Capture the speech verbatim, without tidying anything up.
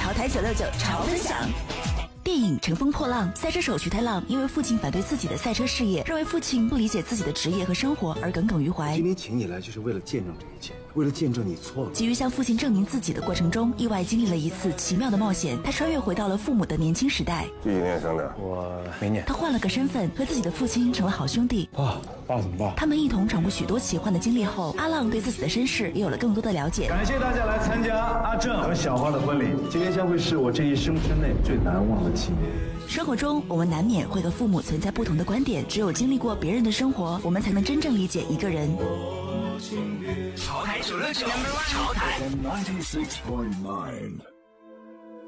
潮台九六九潮分享。电影《乘风破浪》，赛车手徐太浪因为父亲反对自己的赛车事业，认为父亲不理解自己的职业和生活而耿耿于怀。 今天请你来就是为了见证这一切，为了见证你错了。 急于向父亲证明自己的过程中，意外经历了一次奇妙的冒险。他穿越回到了父母的年轻时代。 几几年生的？ 我没念。 他换了个身份，和自己的父亲成了好兄弟。 爸，爸怎么办？ 他们一同闯过许多奇幻的经历后，阿浪对自己的身世也有了更多的了解。 感谢大家来参加阿正和小花的婚礼，今天将会是我这一生之内最难忘的纪念。 生活中，我们难免会和父母存在不同的观点，只有经历过别人的生活，我们才能真正理解一个人。 潮台九六九，潮台。